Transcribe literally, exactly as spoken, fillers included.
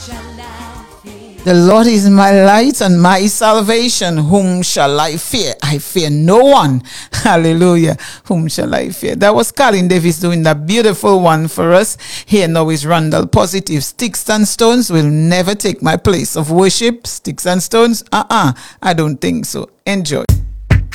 The Lord is my light and my salvation. Whom shall I fear? I fear no one. Hallelujah. Whom shall I fear? That was Colin Davis doing that beautiful one for us. Here now is Randall Positive. Sticks and stones will never take my place of worship. Sticks and stones? Uh-uh. I don't think so. Enjoy.